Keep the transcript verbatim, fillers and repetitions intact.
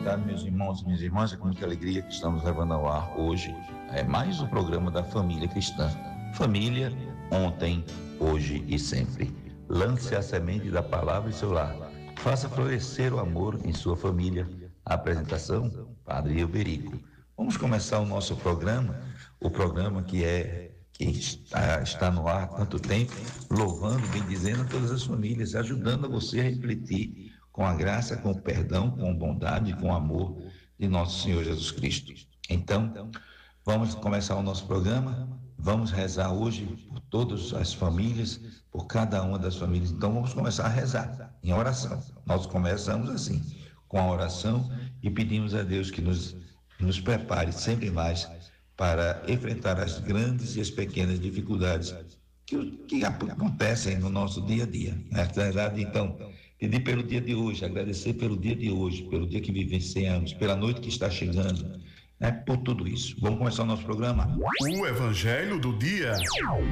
tarde, meus irmãos e minhas irmãs. É com muita alegria que estamos levando ao ar hoje é mais um programa da Família Cristã. Família, ontem, hoje e sempre. Lance a semente da palavra em seu lar. Faça florescer o amor em sua família. A apresentação, Padre Euberico. Vamos começar o nosso programa, o programa que é que está, está no ar há tanto tempo, louvando, bendizendo a todas as famílias, ajudando você a refletir com a graça, com o perdão, com a bondade, com o amor de nosso Senhor Jesus Cristo. Então, vamos começar o nosso programa, vamos rezar hoje por todas as famílias, por cada uma das famílias. Então, vamos começar a rezar em oração. Nós começamos assim, com a oração, e pedimos a Deus que nos, nos prepare sempre mais para enfrentar as grandes e as pequenas dificuldades que, que acontecem no nosso dia a dia. Na verdade, então, pedir pelo dia de hoje, agradecer pelo dia de hoje, pelo dia que vivenciamos, pela noite que está chegando, né, por tudo isso. Vamos começar o nosso programa? O Evangelho do Dia.